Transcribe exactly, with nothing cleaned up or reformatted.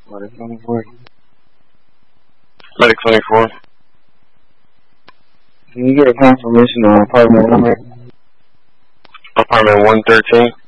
Medic twenty-four. Medic twenty-four. Can you get a confirmation on apartment number? Apartment one thirteen.